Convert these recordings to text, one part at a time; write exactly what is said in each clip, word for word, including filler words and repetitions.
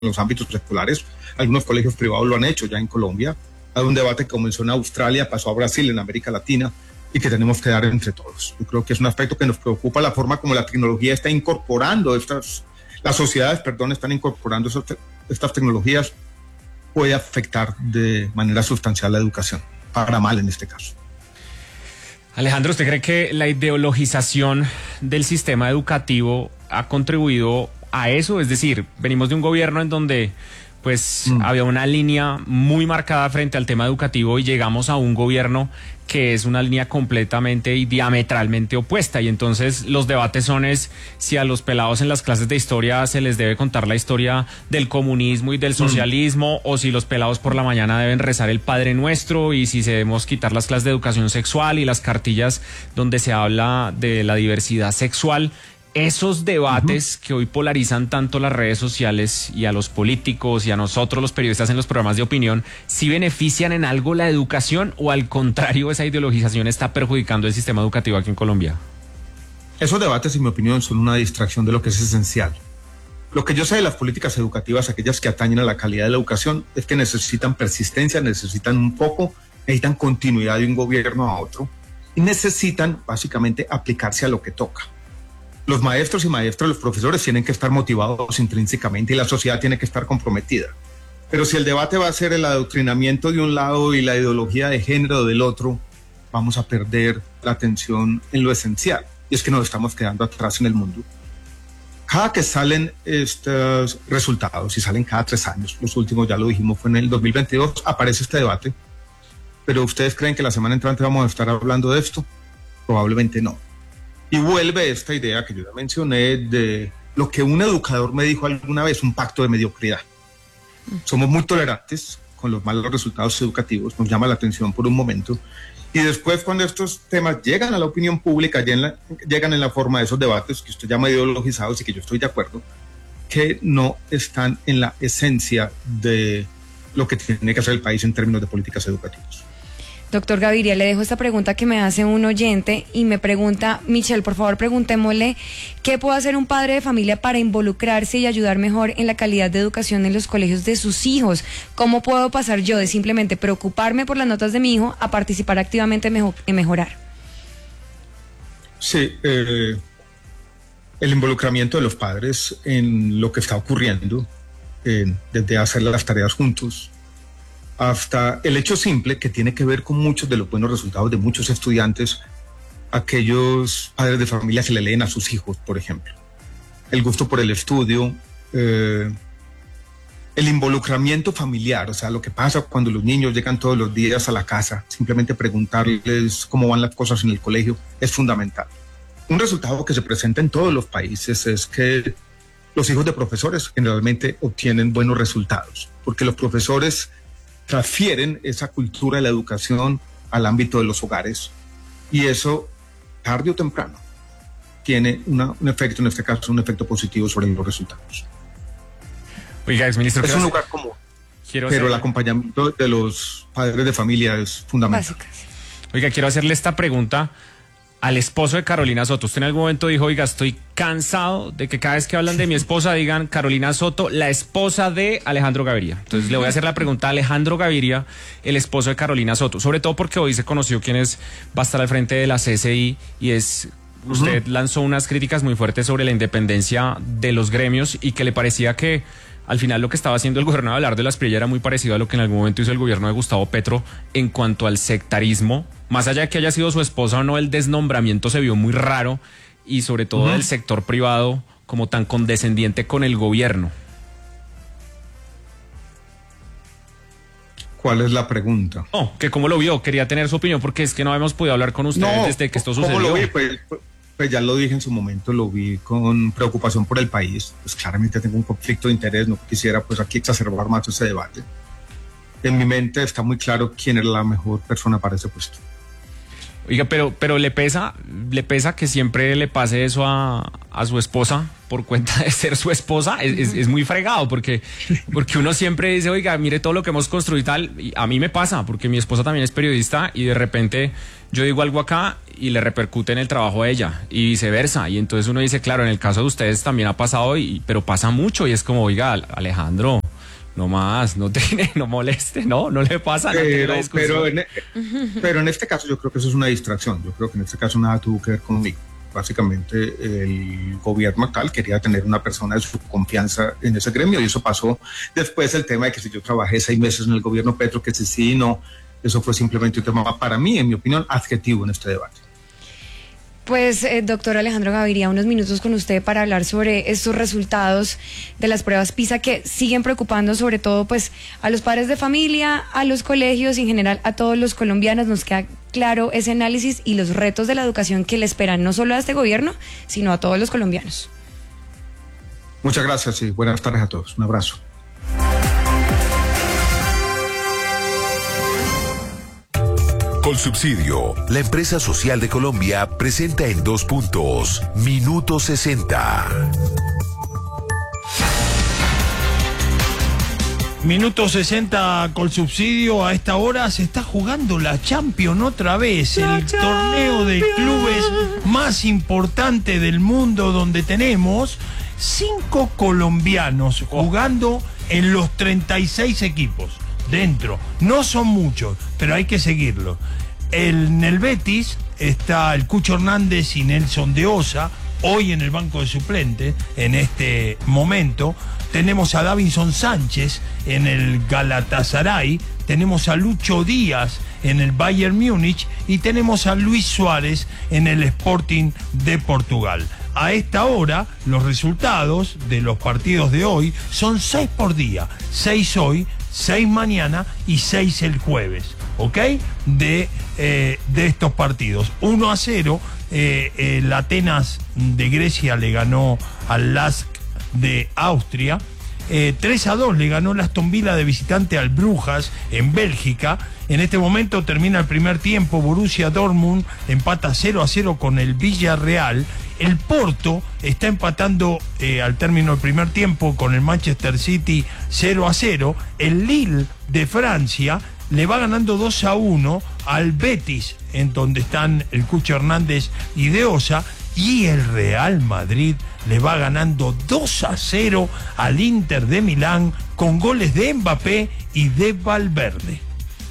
los ámbitos escolares. Algunos colegios privados lo han hecho ya en Colombia. Hay un debate que comenzó en Australia, pasó a Brasil, en América Latina, y que tenemos que dar entre todos. Yo creo que es un aspecto que nos preocupa, la forma como la tecnología está incorporando estas, las sociedades, perdón, están incorporando esas, estas tecnologías, puede afectar de manera sustancial la educación, para mal en este caso. Alejandro, ¿usted cree que la ideologización del sistema educativo ha contribuido a eso? Es decir, venimos de un gobierno en donde pues mm. había una línea muy marcada frente al tema educativo y llegamos a un gobierno que es una línea completamente y diametralmente opuesta, y entonces los debates son es si a los pelados en las clases de historia se les debe contar la historia del comunismo y del socialismo, mm. o si los pelados por la mañana deben rezar el Padre Nuestro, y si se debemos quitar las clases de educación sexual y las cartillas donde se habla de la diversidad sexual. Esos debates uh-huh. que hoy polarizan tanto las redes sociales y a los políticos y a nosotros los periodistas en los programas de opinión, ¿sí benefician en algo la educación o al contrario esa ideologización está perjudicando el sistema educativo aquí en Colombia? Esos debates, en mi opinión, son una distracción de lo que es esencial. Lo que yo sé de las políticas educativas, aquellas que atañen a la calidad de la educación, es que necesitan persistencia, necesitan un foco, necesitan continuidad de un gobierno a otro y necesitan básicamente aplicarse a lo que toca. Los maestros y maestras, los profesores tienen que estar motivados intrínsecamente y la sociedad tiene que estar comprometida. Pero si el debate va a ser el adoctrinamiento de un lado y la ideología de género del otro, vamos a perder la atención en lo esencial. Y es que nos estamos quedando atrás en el mundo. Cada que salen estos resultados, y salen cada tres años, los últimos ya lo dijimos, fue en el dos mil veintidós, aparece este debate. Pero ¿ustedes creen que la semana entrante vamos a estar hablando de esto? Probablemente no. Y vuelve esta idea que yo ya mencioné de lo que un educador me dijo alguna vez, un pacto de mediocridad. Somos muy tolerantes con los malos resultados educativos, nos llama la atención por un momento, y después cuando estos temas llegan a la opinión pública, llegan en la forma de esos debates que usted llama ideologizados y que yo estoy de acuerdo, que no están en la esencia de lo que tiene que hacer el país en términos de políticas educativas. Doctor Gaviria, le dejo esta pregunta que me hace un oyente y me pregunta, Michelle, por favor preguntémosle, ¿qué puede hacer un padre de familia para involucrarse y ayudar mejor en la calidad de educación en los colegios de sus hijos? ¿Cómo puedo pasar yo de simplemente preocuparme por las notas de mi hijo a participar activamente en, mejo- en mejorar? Sí, eh, el involucramiento de los padres en lo que está ocurriendo, eh, desde hacer las tareas juntos, hasta el hecho simple que tiene que ver con muchos de los buenos resultados de muchos estudiantes, aquellos padres de familia que le leen a sus hijos, por ejemplo. El gusto por el estudio, eh, el involucramiento familiar, o sea, lo que pasa cuando los niños llegan todos los días a la casa, simplemente preguntarles cómo van las cosas en el colegio, es fundamental. Un resultado que se presenta en todos los países es que los hijos de profesores generalmente obtienen buenos resultados, porque los profesores transfieren esa cultura de la educación al ámbito de los hogares y eso, tarde o temprano, tiene una, un efecto, en este caso, un efecto positivo sobre los resultados. Oiga, exministro, es un lugar común, pero hacer... el acompañamiento de los padres de familia es fundamental. Básicas. Oiga, quiero hacerle esta pregunta al esposo de Carolina Soto. Usted en algún momento dijo, oiga, estoy cansado de que cada vez que hablan de mi esposa digan Carolina Soto, la esposa de Alejandro Gaviria. Entonces uh-huh. le voy a hacer la pregunta a Alejandro Gaviria, el esposo de Carolina Soto, sobre todo porque hoy se conoció quién es, va a estar al frente de la C S I y es, uh-huh. usted lanzó unas críticas muy fuertes sobre la independencia de los gremios y que le parecía que al final lo que estaba haciendo el gobierno de Abelardo Lasprilla era muy parecido a lo que en algún momento hizo el gobierno de Gustavo Petro en cuanto al sectarismo. Más allá de que haya sido su esposa o no, el desnombramiento se vio muy raro y sobre todo uh-huh. del sector privado como tan condescendiente con el gobierno. ¿Cuál es la pregunta? No, que cómo lo vio, quería tener su opinión porque es que no hemos podido hablar con ustedes no, desde que esto sucedió. ¿Cómo lo vi? Pues, pues ya lo dije en su momento, lo vi con preocupación por el país. Pues claramente tengo un conflicto de interés, no quisiera pues aquí exacerbar más ese debate. En mi mente está muy claro quién es la mejor persona para ese puesto. Oiga, pero, pero le pesa, le pesa que siempre le pase eso a, a su esposa por cuenta de ser su esposa. Es, es, es muy fregado porque, porque uno siempre dice, oiga, mire todo lo que hemos construido y tal. Y a mí me pasa porque mi esposa también es periodista y de repente yo digo algo acá y le repercute en el trabajo a ella y viceversa. Y entonces uno dice, claro, en el caso de ustedes también ha pasado, y, pero pasa mucho y es como, oiga, Alejandro, no más, no tiene, no moleste, no, no le pasa nada. Pero, pero, en, pero en este caso yo creo que eso es una distracción. Yo creo que en este caso nada tuvo que ver conmigo. Básicamente el gobierno actual quería tener una persona de su confianza en ese gremio y eso pasó después. El tema de que si yo trabajé seis meses en el gobierno Petro, que si sí, no, eso fue simplemente un tema para mí, en mi opinión, adjetivo en este debate. Pues, eh, doctor Alejandro Gaviria, unos minutos con usted para hablar sobre estos resultados de las pruebas PISA que siguen preocupando sobre todo pues a los padres de familia, a los colegios y en general a todos los colombianos. Nos queda claro ese análisis y los retos de la educación que le esperan no solo a este gobierno, sino a todos los colombianos. Muchas gracias y buenas tardes a todos. Un abrazo. Colsubsidio, la empresa social de Colombia, presenta en dos puntos, Minuto sesenta. Minuto sesenta Colsubsidio. A esta hora se está jugando la Champions otra vez, el la torneo de clubes más importante del mundo, donde tenemos cinco colombianos jugando en los treinta y seis equipos. Dentro, no son muchos, pero hay que seguirlo. El, en el Betis está el Cucho Hernández y Nelson de Osa, hoy en el banco de suplentes, en este momento. Tenemos a Davinson Sánchez en el Galatasaray, tenemos a Lucho Díaz en el Bayern Múnich y tenemos a Luis Suárez en el Sporting de Portugal. A esta hora, los resultados de los partidos de hoy son seis por día, seis hoy, seis mañana y seis el jueves, ¿ok? De, eh, de estos partidos. uno a cero, eh, el Atenas de Grecia le ganó al Lask de Austria. Eh, tres a dos le ganó el Aston Villa de visitante al Brujas en Bélgica. En este momento termina el primer tiempo. Borussia Dortmund empata cero a cero con el Villarreal. El Porto está empatando eh, al término del primer tiempo con el Manchester City cero a cero. El Lille de Francia le va ganando dos a uno al Betis, en donde están el Cucho Hernández y De Osa. Y el Real Madrid le va ganando dos a cero al Inter de Milán con goles de Mbappé y de Valverde.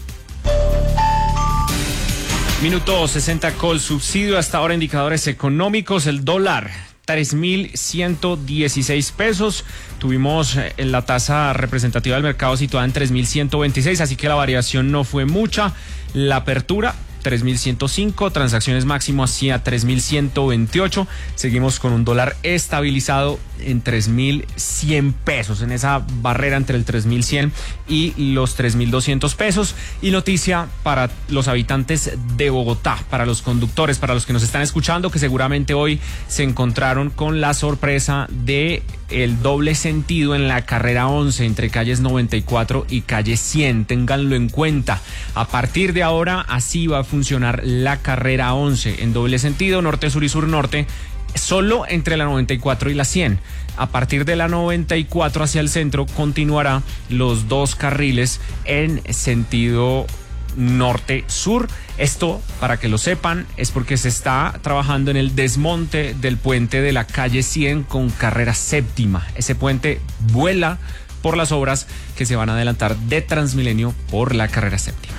Minuto sesenta Colsubsidio. Hasta ahora indicadores económicos. El dólar, tres mil ciento dieciséis pesos. Tuvimos en la tasa representativa del mercado situada en tres mil ciento veintiséis, así que la variación no fue mucha. La apertura, tres mil ciento cinco, transacciones máximo hacia tres mil ciento veintiocho. Seguimos con un dólar estabilizado en tres mil cien pesos, en esa barrera entre el tres mil cien y los tres mil doscientos pesos. Y noticia para los habitantes de Bogotá, para los conductores, para los que nos están escuchando, que seguramente hoy se encontraron con la sorpresa de el doble sentido en la carrera once entre calles noventa y cuatro y calle cien. Ténganlo en cuenta. A partir de ahora así va a funcionar la carrera once en doble sentido, norte, sur y sur, norte, solo entre la noventa y cuatro y la cien. A partir de la noventa y cuatro hacia el centro continuará los dos carriles en sentido norte-sur. Esto, para que lo sepan, es porque se está trabajando en el desmonte del puente de la calle cien con carrera séptima. Ese puente vuela por las obras que se van a adelantar de Transmilenio por la carrera séptima.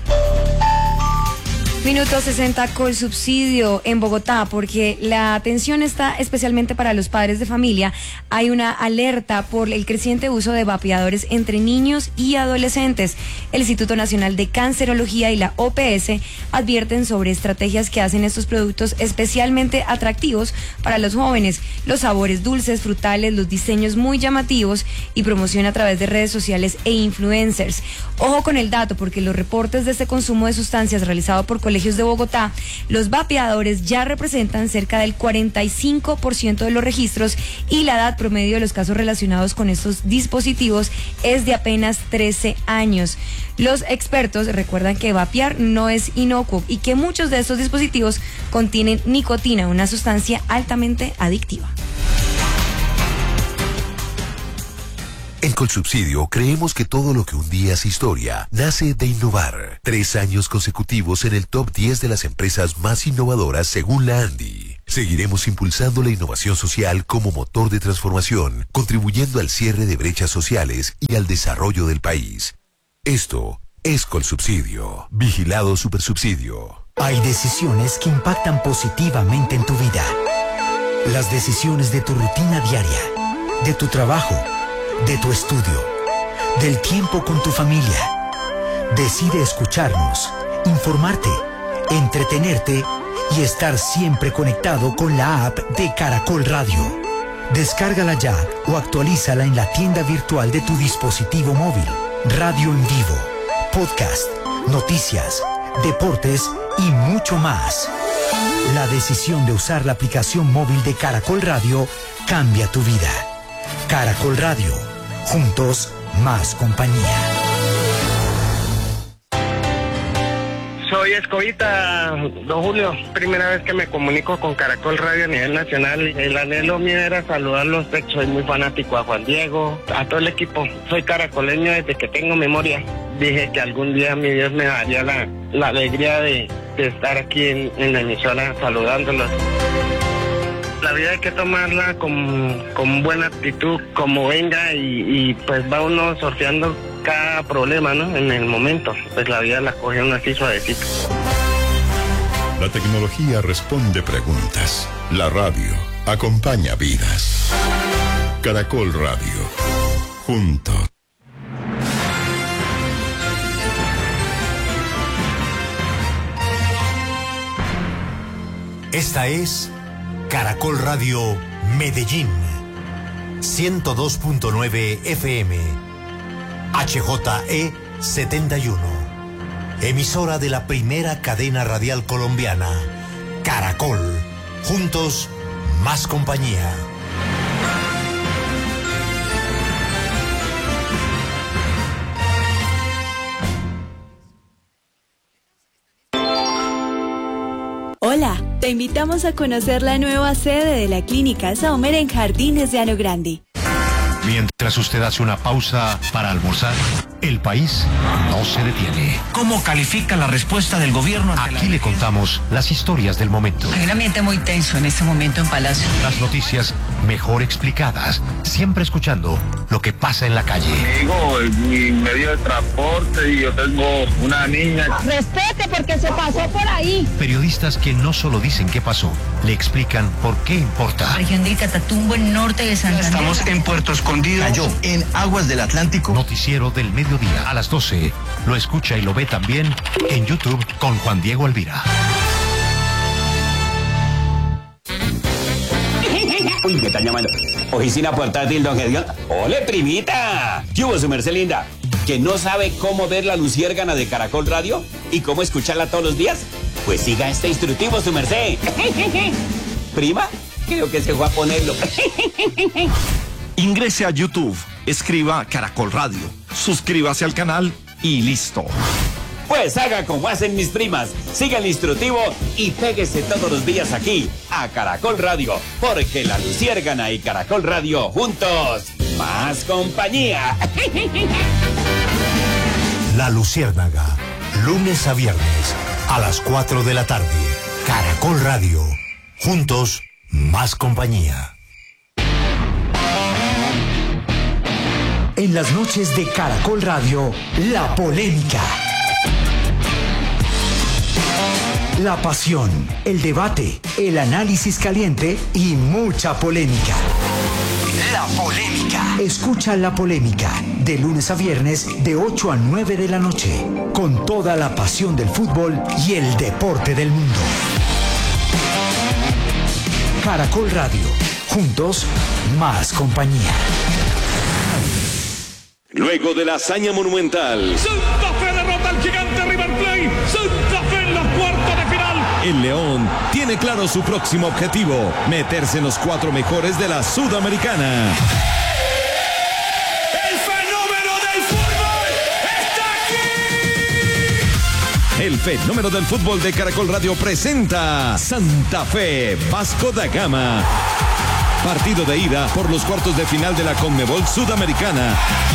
Minuto sesenta Colsubsidio en Bogotá, porque la atención está especialmente para los padres de familia. Hay una alerta por el creciente uso de vapeadores entre niños y adolescentes. El Instituto Nacional de Cancerología y la O P S advierten sobre estrategias que hacen estos productos especialmente atractivos para los jóvenes. Los sabores dulces, frutales, los diseños muy llamativos y promoción a través de redes sociales e influencers. Ojo con el dato, porque los reportes de este consumo de sustancias realizado por colegios de Bogotá, los vapeadores ya representan cerca del cuarenta y cinco por ciento de los registros y la edad promedio de los casos relacionados con estos dispositivos es de apenas trece años. Los expertos recuerdan que vapear no es inocuo y que muchos de estos dispositivos contienen nicotina, una sustancia altamente adictiva. En Colsubsidio creemos que todo lo que un día es historia nace de innovar. Tres años consecutivos en el top diez de las empresas más innovadoras según la ANDI. Seguiremos impulsando la innovación social como motor de transformación, contribuyendo al cierre de brechas sociales y al desarrollo del país. Esto es Colsubsidio. Vigilado Supersubsidio. Hay decisiones que impactan positivamente en tu vida. Las decisiones de tu rutina diaria, de tu trabajo, de tu estudio, del tiempo con tu familia. Decide escucharnos, informarte, entretenerte y estar siempre conectado con la app de Caracol Radio. Descárgala ya o actualízala en la tienda virtual de tu dispositivo móvil. Radio en vivo, podcast, noticias, deportes y mucho más. La decisión de usar la aplicación móvil de Caracol Radio cambia tu vida. Caracol Radio, juntos más compañía. Soy Escobita, don Julio. Primera vez que me comunico con Caracol Radio a nivel nacional. El anhelo mío era saludarlos. Soy muy fanático a Juan Diego, a todo el equipo. Soy caracoleño desde que tengo memoria. Dije que algún día mi Dios me daría la, la alegría de, de estar aquí en, en la emisora saludándolos. La vida hay que tomarla con, con buena actitud, como venga, y, y pues va uno sorteando cada problema, ¿no? En el momento, pues la vida la coge uno así suavecito. La tecnología responde preguntas. La radio acompaña vidas. Caracol Radio. Juntos. Esta es Caracol Radio Medellín, ciento dos punto nueve F M, H J E setenta y uno, emisora de la primera cadena radial colombiana, Caracol, juntos más compañía. Hola, te invitamos a conocer la nueva sede de la Clínica Saumer en Jardines de Alo Grande. Mientras usted hace una pausa para almorzar, el país no se detiene. ¿Cómo califica la respuesta del gobierno? Aquí la... le contamos las historias del momento. Hay un ambiente muy tenso en este momento en Palacio. Las noticias mejor explicadas, siempre escuchando lo que pasa en la calle. Digo, mi medio de transporte y yo tengo una niña. Respete porque se pasó por ahí. Periodistas que no solo dicen qué pasó, le explican por qué importa. Región de Catatumbo, en norte de Santander. Estamos en Puerto Escondido. Cayó en aguas del Atlántico. Noticiero del mediodía a las doce. Lo escucha y lo ve también en YouTube con Juan Diego Alvira. Uy, me están llamando. Oficina portátil, don Gedión. ¡Ole, primita! ¿Qué hubo, su merced linda? ¿Que no sabe cómo ver la luciérgana de Caracol Radio? ¿Y cómo escucharla todos los días? Pues siga este instructivo, su merced. ¿Prima? Creo que se fue a ponerlo. Ingrese a YouTube, escriba Caracol Radio, suscríbase al canal y listo. Pues haga como hacen mis primas, siga el instructivo y péguese todos los días aquí, a Caracol Radio, porque la luciérgana y Caracol Radio juntos, más compañía. La Luciérnaga, lunes a viernes, a las cuatro de la tarde. Caracol Radio, juntos, más compañía. En las noches de Caracol Radio, la polémica. La pasión, el debate, el análisis caliente y mucha polémica. La polémica. Escucha La Polémica, de lunes a viernes, de ocho a nueve de la noche, con toda la pasión del fútbol y el deporte del mundo. Caracol Radio, juntos, más compañía. Luego de la hazaña monumental, Santa Fe derrota al gigante River Plate. Santa Fe en los cuartos de final. El León tiene claro su próximo objetivo: meterse en los cuatro mejores de la Sudamericana. El fenómeno del fútbol está aquí. El fenómeno del fútbol de Caracol Radio presenta Santa Fe Vasco da Gama. Partido de ida por los cuartos de final de la Conmebol Sudamericana.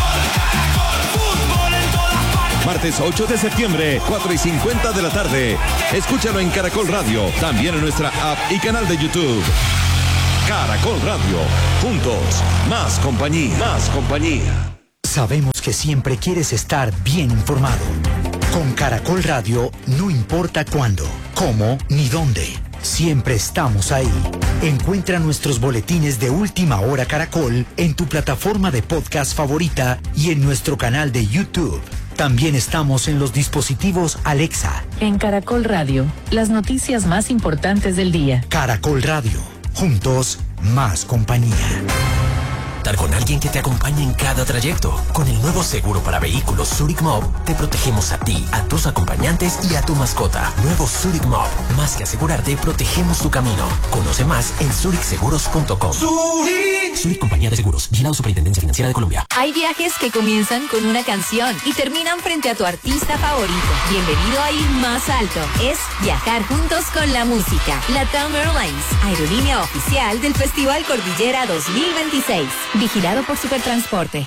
Martes ocho de septiembre, cuatro y cincuenta de la tarde. Escúchalo en Caracol Radio, también en nuestra app y canal de YouTube. Caracol Radio, juntos, más compañía, más compañía. Sabemos que siempre quieres estar bien informado. Con Caracol Radio, no importa cuándo, cómo ni dónde. Siempre estamos ahí. Encuentra nuestros boletines de Última Hora Caracol en tu plataforma de podcast favorita y en nuestro canal de YouTube. También estamos en los dispositivos Alexa. En Caracol Radio, las noticias más importantes del día. Caracol Radio, juntos, más compañía. Estar con alguien que te acompañe en cada trayecto. Con el nuevo seguro para vehículos Zurich Mob, te protegemos a ti, a tus acompañantes y a tu mascota. Nuevo Zurich Mob. Más que asegurarte, protegemos tu camino. Conoce más en zurich seguros punto com. Zurich. Zurich Compañía de Seguros. Vigilado Superintendencia Financiera de Colombia. Hay viajes que comienzan con una canción y terminan frente a tu artista favorito. Bienvenido a ir más alto. Es viajar juntos con la música. LATAM Airlines, aerolínea oficial del Festival Cordillera dos mil veintiséis. Vigilado por Supertransporte.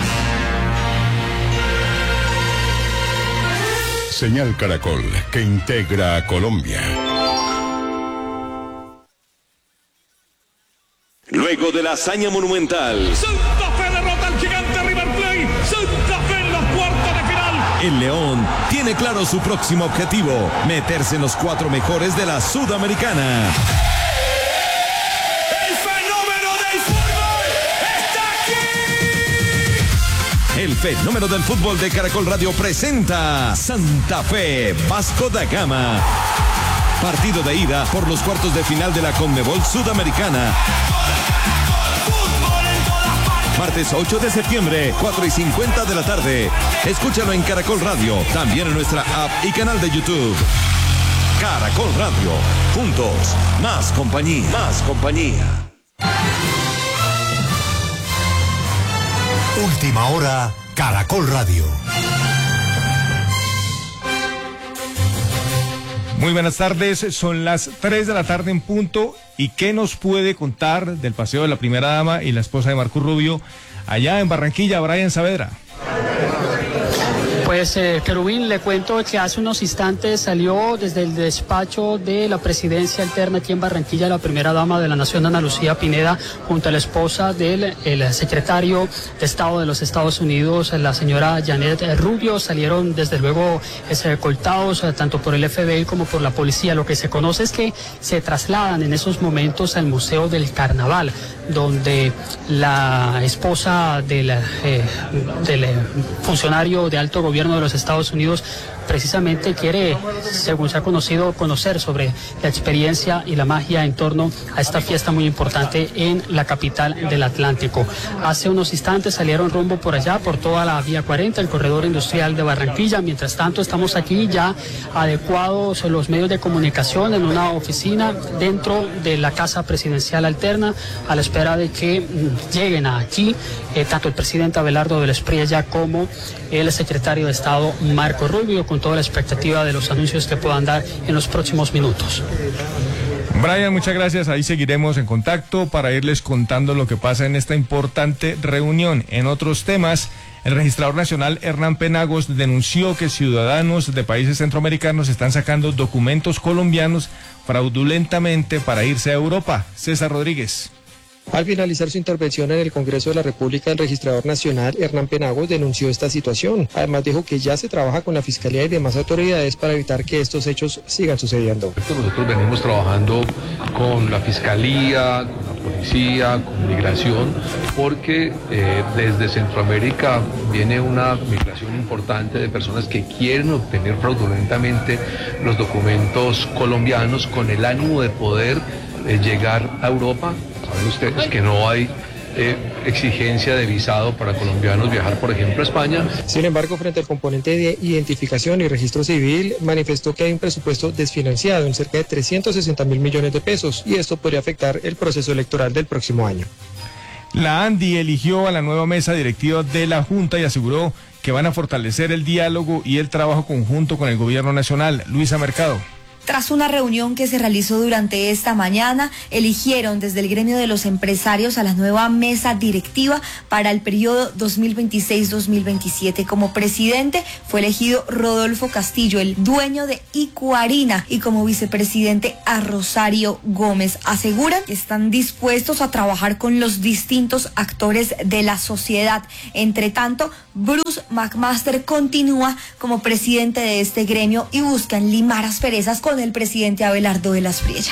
Señal Caracol, que integra a Colombia. Luego de la hazaña monumental, Santa Fe derrota al gigante River Plate. Santa Fe en los cuartos de final. el León tiene claro su próximo objetivo: meterse en los cuatro mejores de la Sudamericana. El fenómeno del fútbol de Caracol Radio presenta Santa Fe Vasco da Gama. Partido de ida por los cuartos de final de la Conmebol Sudamericana. Martes ocho de septiembre, cuatro y cincuenta de la tarde. Escúchalo en Caracol Radio, también en nuestra app y canal de YouTube. Caracol Radio, juntos, más compañía, más compañía. Última hora, Caracol Radio. Muy buenas tardes, son las tres de la tarde en punto. ¿Y qué nos puede contar del paseo de la primera dama y la esposa de Marco Rubio allá en Barranquilla, Brian Saavedra? Pues, eh, Querubín, le cuento que hace unos instantes salió desde el despacho de la presidencia alterna aquí en Barranquilla la primera dama de la Nación, Ana Lucía Pineda, junto a la esposa del el secretario de Estado de los Estados Unidos, la señora Janet Rubio. Salieron desde luego escoltados eh, tanto por el F B I como por la policía. Lo que se conoce es que se trasladan en esos momentos al Museo del Carnaval, donde la esposa del, eh, del funcionario de alto gobierno de los Estados Unidos precisamente quiere, según se ha conocido, conocer sobre la experiencia y la magia en torno a esta fiesta muy importante en la capital del Atlántico. Hace unos instantes salieron rumbo por allá, por toda la vía cuarenta, el corredor industrial de Barranquilla. Mientras tanto, estamos aquí ya adecuados los medios de comunicación en una oficina dentro de la Casa Presidencial Alterna, a la espera de que mm, lleguen aquí eh, tanto el presidente Abelardo del Espriella como el secretario de Estado Marco Rubio, con toda la expectativa de los anuncios que puedan dar en los próximos minutos. Brian, muchas gracias. Ahí seguiremos en contacto para irles contando lo que pasa en esta importante reunión. En otros temas, el registrador nacional Hernán Penagos denunció que ciudadanos de países centroamericanos están sacando documentos colombianos fraudulentamente para irse a Europa. César Rodríguez. Al finalizar su intervención en el Congreso de la República, el registrador nacional Hernán Penagos denunció esta situación. Además dijo que ya se trabaja con la Fiscalía y demás autoridades para evitar que estos hechos sigan sucediendo. Nosotros venimos trabajando con la Fiscalía, con la Policía, con Migración, porque eh, desde Centroamérica viene una migración importante de personas que quieren obtener fraudulentamente los documentos colombianos con el ánimo de poder eh, llegar a Europa. Saben ustedes que no hay eh, exigencia de visado para colombianos viajar, por ejemplo, a España. Sin embargo, frente al componente de identificación y registro civil, manifestó que hay un presupuesto desfinanciado en cerca de trescientos sesenta mil millones de pesos y esto podría afectar el proceso electoral del próximo año. La ANDI eligió a la nueva mesa directiva de la Junta y aseguró que van a fortalecer el diálogo y el trabajo conjunto con el gobierno nacional. Luisa Mercado. Tras una reunión que se realizó durante esta mañana, eligieron desde el gremio de los empresarios a la nueva mesa directiva para el periodo dos mil veintiséis dos mil veintisiete. Como presidente fue elegido Rodolfo Castillo, el dueño de Icuarina, y como vicepresidente a Rosario Gómez. Aseguran que están dispuestos a trabajar con los distintos actores de la sociedad. Entre tanto, Bruce McMaster continúa como presidente de este gremio y buscan limar asperezas con el presidente Abelardo de la Espriella.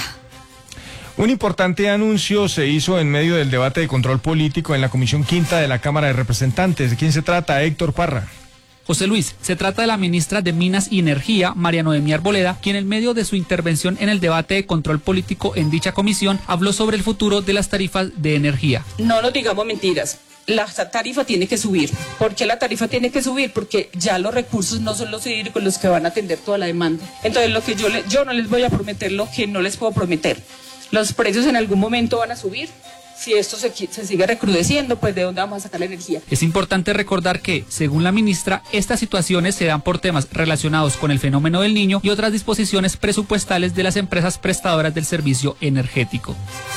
Un importante anuncio se hizo en medio del debate de control político en la Comisión Quinta de la Cámara de Representantes. ¿De quién se trata, Héctor Parra? José Luis, se trata de la ministra de Minas y Energía, María Noemí Arboleda, quien en medio de su intervención en el debate de control político en dicha comisión habló sobre el futuro de las tarifas de energía. No nos digamos mentiras. La tarifa tiene que subir. ¿Por qué la tarifa tiene que subir? Porque ya los recursos no son los hídricos los que van a atender toda la demanda. Entonces, lo que yo, le, yo no les voy a prometer lo que no les puedo prometer. Los precios en algún momento van a subir. Si esto se, se sigue recrudeciendo, pues ¿de dónde vamos a sacar la energía? Es importante recordar que, según la ministra, estas situaciones se dan por temas relacionados con el fenómeno del Niño y otras disposiciones presupuestales de las empresas prestadoras del servicio energético.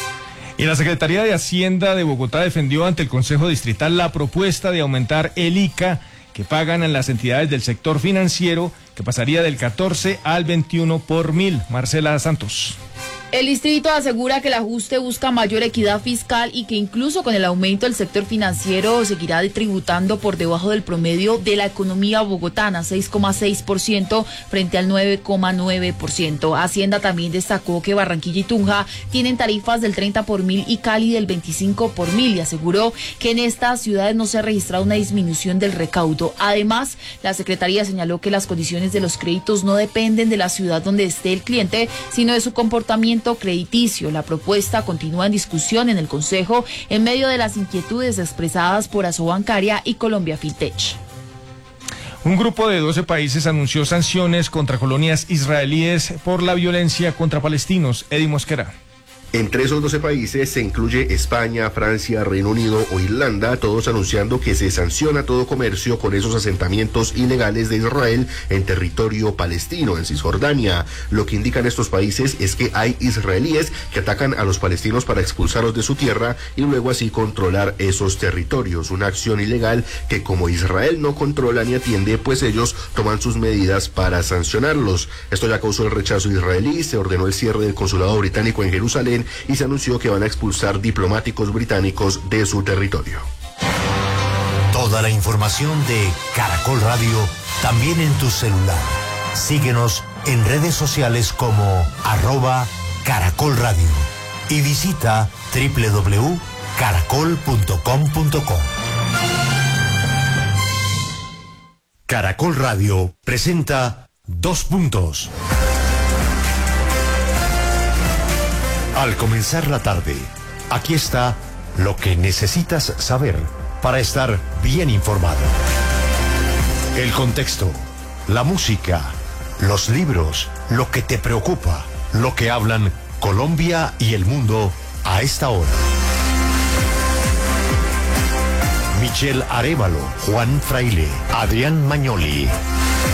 Y la Secretaría de Hacienda de Bogotá defendió ante el Consejo Distrital la propuesta de aumentar el I C A que pagan en las entidades del sector financiero, que pasaría del catorce al veintiuno por mil. Marcela Santos. El distrito asegura que el ajuste busca mayor equidad fiscal y que incluso con el aumento del sector financiero seguirá tributando por debajo del promedio de la economía bogotana, seis coma seis por ciento frente al nueve coma nueve por ciento. Hacienda también destacó que Barranquilla y Tunja tienen tarifas del treinta por mil y Cali del veinticinco por mil y aseguró que en estas ciudades no se ha registrado una disminución del recaudo. Además, la Secretaría señaló que las condiciones de los créditos no dependen de la ciudad donde esté el cliente, sino de su comportamiento crediticio. La propuesta continúa en discusión en el Consejo en medio de las inquietudes expresadas por Asobancaria y Colombia Fintech. Un grupo de doce países anunció sanciones contra colonias israelíes por la violencia contra palestinos. Eddie Mosquera. Entre esos doce países se incluye España, Francia, Reino Unido o Irlanda, todos anunciando que se sanciona todo comercio con esos asentamientos ilegales de Israel en territorio palestino, en Cisjordania. Lo que indican estos países es que hay israelíes que atacan a los palestinos para expulsarlos de su tierra y luego así controlar esos territorios. Una acción ilegal que, como Israel no controla ni atiende, pues ellos toman sus medidas para sancionarlos. Esto ya causó el rechazo israelí, se ordenó el cierre del consulado británico en Jerusalén y se anunció que van a expulsar diplomáticos británicos de su territorio. Toda la información de Caracol Radio también en tu celular. Síguenos en redes sociales como arroba Caracol Radio y visita doble u doble u doble u punto caracol punto com punto co. Caracol Radio presenta Dos Puntos. Al comenzar la tarde, aquí está lo que necesitas saber para estar bien informado. El contexto, la música, los libros, lo que te preocupa, lo que hablan Colombia y el mundo a esta hora. Michelle Arévalo, Juan Fraile, Adrián Magnoli.